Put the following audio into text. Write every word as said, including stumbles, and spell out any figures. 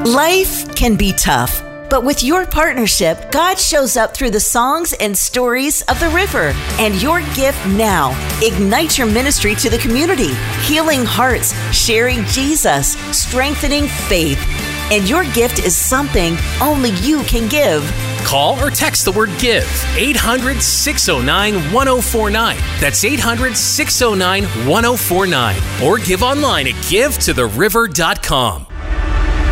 Life can be tough, but with your partnership, God shows up through the songs and stories of the river. And your gift now ignites your ministry to the community, healing hearts, sharing Jesus, strengthening faith. And your gift is something only you can give. Call or text the word GIVE, eight hundred, six oh nine, one oh four nine. That's eight hundred, six oh nine, one oh four nine. Or give online at give to the river dot com.